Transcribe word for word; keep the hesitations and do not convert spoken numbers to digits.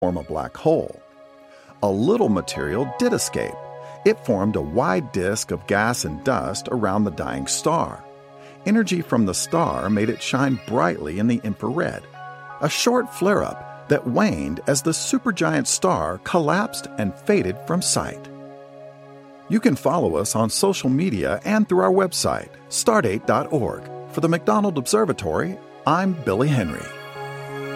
form a black hole. A little material did escape. It formed a wide disk of gas and dust around the dying star. Energy from the star made it shine brightly in the infrared. A short flare-up that waned as the supergiant star collapsed and faded from sight. You can follow us on social media and through our website, stardate dot org. For the McDonald Observatory, I'm Billy Henry.